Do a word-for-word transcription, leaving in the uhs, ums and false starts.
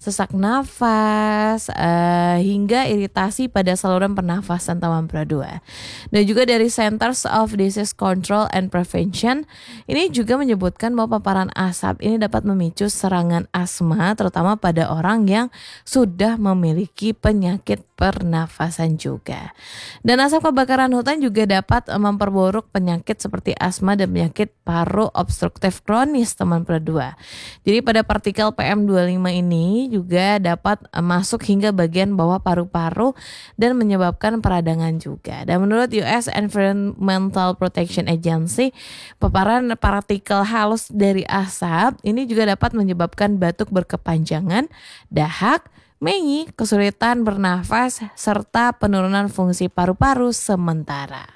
sesak nafas, uh, hingga iritasi pada saluran pernafasan taman dua. Dan juga dari Centers of Disease Control and Prevention, ini juga menyebutkan bahwa paparan asap ini dapat memicu serangan asma terutama pada orang yang sudah memiliki penyakit pernafasan juga. Dan asap kebakaran hutan juga dapat memperburuk penyakit seperti asma dan penyakit paru obstruktif kronis teman dua. Jadi pada partikel P M dua puluh lima ini juga dapat masuk hingga bagian bawah paru-paru dan menyebabkan peradangan juga. Dan menurut U S Environmental Protection Agency, paparan partikel halus dari asap ini juga dapat menyebabkan batuk berkepanjangan, dahak, mengi, kesulitan bernafas, serta penurunan fungsi paru-paru sementara.